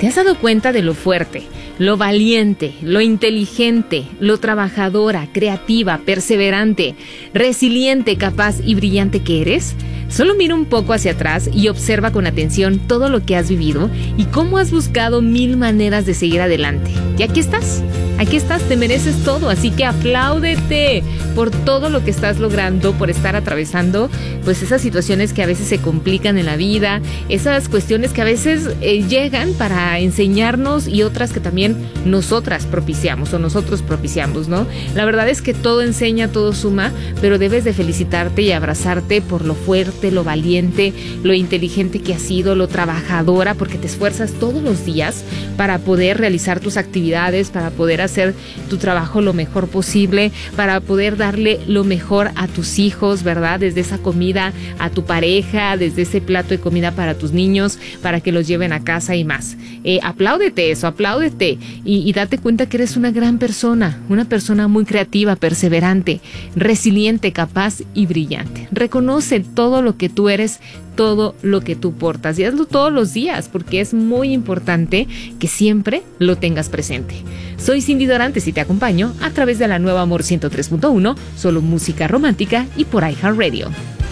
¿Te has dado cuenta de lo fuerte, lo valiente, lo inteligente, lo trabajadora, creativa, perseverante, resiliente, capaz y brillante que eres? Solo mira un poco hacia atrás y observa con atención todo lo que has vivido y cómo has buscado 1000 maneras de seguir adelante. Y aquí estás, te mereces todo, así que apláudete por todo lo que estás logrando, por estar atravesando pues esas situaciones que a veces se complican en la vida, esas cuestiones que a veces llegan para enseñarnos y otras que también nosotras propiciamos o nosotros propiciamos, ¿no? La verdad es que todo enseña, todo suma, pero debes de felicitarte y abrazarte por lo fuerte, lo valiente, lo inteligente que has sido, lo trabajadora, porque te esfuerzas todos los días para poder realizar tus actividades, para poder hacer tu trabajo lo mejor posible, para poder darle lo mejor a tus hijos, ¿verdad? Desde esa comida a tu pareja, desde ese plato de comida para tus niños, para que los lleven a casa y más. Apláudete eso, apláudete y date cuenta que eres una gran persona, una persona muy creativa, perseverante, resiliente, capaz y brillante. Reconoce todo lo que tú eres, todo lo que tú portas y hazlo todos los días porque es muy importante que siempre lo tengas presente. Soy Cindy Dorantes y te acompaño a través de la nueva Amor 103.1, solo música romántica y por iHeartRadio.